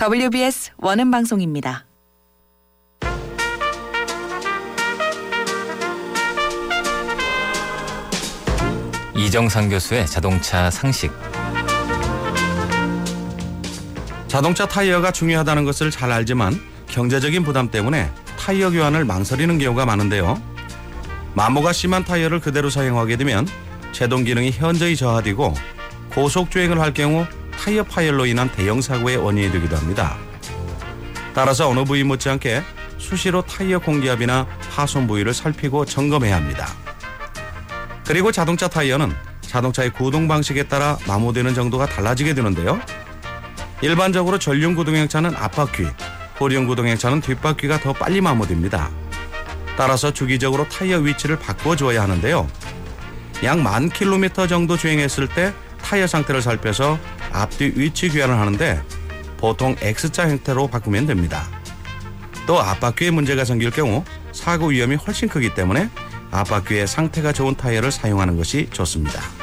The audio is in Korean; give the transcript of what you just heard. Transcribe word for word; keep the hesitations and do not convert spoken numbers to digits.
더블유비에스 원음 방송입니다. 이정상 교수의 자동차 상식. 자동차 타이어가 중요하다는 것을 잘 알지만 경제적인 부담 때문에 타이어 교환을 망설이는 경우가 많은데요. 마모가 심한 타이어를 그대로 사용하게 되면 제동 기능이 현저히 저하되고 고속 주행을 할 경우 타이어 파열로 인한 대형 사고의 원인이 되기도 합니다. 따라서 어느 부위 못지않게 수시로 타이어 공기압이나 파손 부위를 살피고 점검해야 합니다. 그리고 자동차 타이어는 자동차의 구동 방식에 따라 마모되는 정도가 달라지게 되는데요. 일반적으로 전륜 구동형차는 앞바퀴, 후륜 구동형차는 뒷바퀴가 더 빨리 마모됩니다. 따라서 주기적으로 타이어 위치를 바꿔줘야 하는데요. 약 만 킬로미터 정도 주행했을 때 타이어 상태를 살펴서 앞뒤 위치 교환을 하는데 보통 X자 형태로 바꾸면 됩니다. 또 앞바퀴에 문제가 생길 경우 사고 위험이 훨씬 크기 때문에 앞바퀴의 상태가 좋은 타이어를 사용하는 것이 좋습니다.